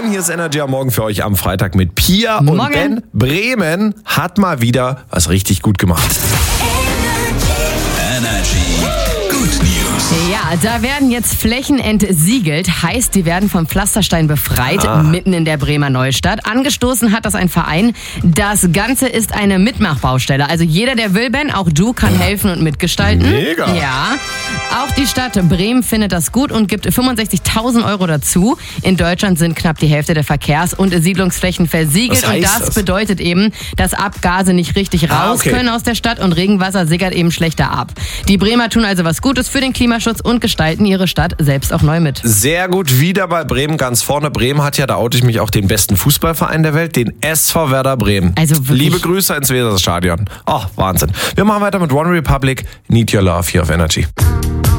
Hier ist Energy am Morgen für euch am Freitag mit Pia Morgen. und Ben. Bremen hat mal wieder was richtig gut gemacht. Energy Good News. Ja, da werden jetzt Flächen entsiegelt. Heißt, die werden vom Pflasterstein befreit, mitten in der Bremer Neustadt. Angestoßen hat das ein Verein. Das Ganze ist eine Mitmachbaustelle. Also jeder, der will, Ben, auch du, kann helfen und mitgestalten. Mega. Ja. Auch die Stadt Bremen findet das gut und gibt 65.000 € dazu. In Deutschland sind knapp die Hälfte der Verkehrs- und Siedlungsflächen versiegelt. Was heißt Und das das? bedeutet eben, dass Abgase nicht richtig raus okay. können aus der Stadt und Regenwasser sickert eben schlechter ab. Die Bremer tun also was Gutes für den Klimaschutz und gestalten ihre Stadt selbst auch neu mit. Sehr gut, wieder bei Bremen ganz vorne. Bremen hat ja, da oute ich mich, auch den besten Fußballverein der Welt, den SV Werder Bremen. Also wirklich. Liebe Grüße ins Weserstadion. Oh, Wahnsinn. Wir machen weiter mit One Republic, Need Your Love hier auf Energy.